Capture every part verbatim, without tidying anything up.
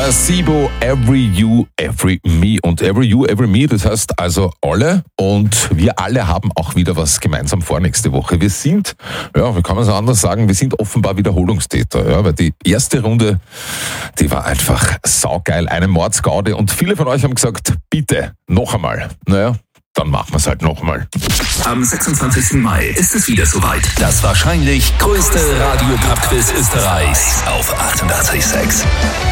Sibo, Every You, Every Me. Und Every You, Every Me, das heißt also alle. Und wir alle haben auch wieder was gemeinsam vor nächste Woche. Wir sind, ja, wie kann man es anders sagen, wir sind offenbar Wiederholungstäter. Ja, weil die erste Runde, die war einfach saugeil, eine Mordsgaude. Und viele von euch haben gesagt, bitte, noch einmal. Naja, dann machen wir es halt nochmal. Am sechsundzwanzigsten Mai ist es wieder soweit. Das wahrscheinlich größte Radio-Pub-Quiz Österreichs auf achtundachtzig Komma sechs.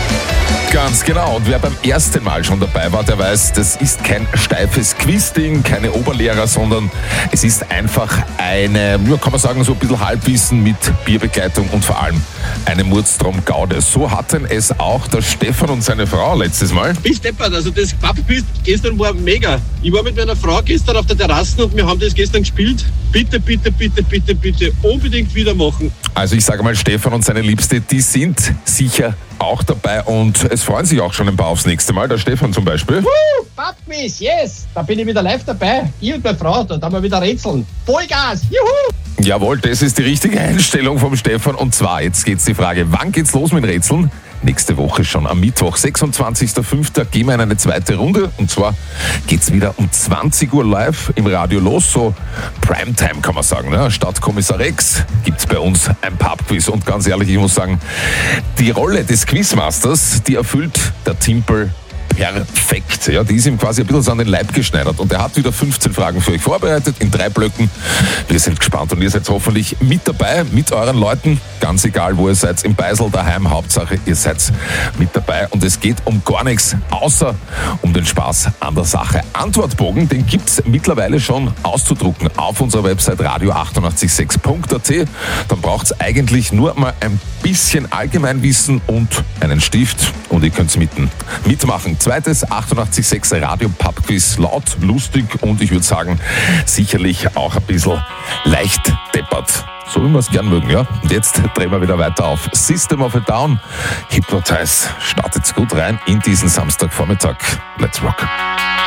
Ganz genau. Und wer beim ersten Mal schon dabei war, der weiß, das ist kein steifes Quizding, keine Oberlehrer, sondern es ist einfach eine, ja, kann man sagen, so ein bisschen Halbwissen mit Bierbegleitung und vor allem eine Murdstrom-Gaude. So hatten es auch der Stefan und seine Frau letztes Mal. Bis deppert, also das Pub-Quiz gestern war mega. Ich war mit meiner Frau gestern auf der Terrasse und wir haben das gestern gespielt. Bitte, bitte, bitte, bitte, bitte unbedingt wieder machen. Also ich sage mal, Stefan und seine Liebste, die sind sicher auch dabei und es freuen sich auch schon ein paar aufs nächste Mal. Der Stefan zum Beispiel. Woo, Pub-Quiz, yes! Da bin ich wieder live dabei. Ich und meine Frau, da haben wir wieder Rätseln. Vollgas, juhu! Jawohl, das ist die richtige Einstellung vom Stefan. Und zwar, jetzt geht's die Frage, wann geht's los mit Rätseln? Nächste Woche schon am Mittwoch, sechsundzwanzigsten fünften gehen wir in eine zweite Runde. Und zwar geht's wieder um zwanzig Uhr live im Radio los. So Primetime kann man sagen. Ne? Statt Kommissar Rex gibt's bei uns ein Pub-Quiz. Und ganz ehrlich, ich muss sagen, die Rolle des Quizmasters, die erfüllt der Timpel perfekt. Ja, die ist ihm quasi ein bisschen so an den Leib geschneidert. Und er hat wieder fünfzehn Fragen für euch vorbereitet in drei Blöcken. Wir sind gespannt und ihr seid hoffentlich mit dabei, mit euren Leuten. Ganz egal, wo ihr seid, im Beisel, daheim. Hauptsache, ihr seid mit dabei. Und es geht um gar nichts, außer um den Spaß an der Sache. Antwortbogen, den gibt's mittlerweile schon auszudrucken auf unserer Website radio achtundachtzig Komma sechs Punkt a t. Dann braucht's eigentlich nur mal ein bisschen Allgemeinwissen und einen Stift. Und ihr könnt's mitten mitmachen. Zweites achtundachtzig Komma sechs Radio Pub Quiz, laut, lustig und ich würde sagen, sicherlich auch ein bisschen leicht deppert. So wie wir es gern mögen, ja. Und jetzt drehen wir wieder weiter auf. System of a Down, Hypnotize. Startet's gut rein in diesen Samstagvormittag. Let's rock.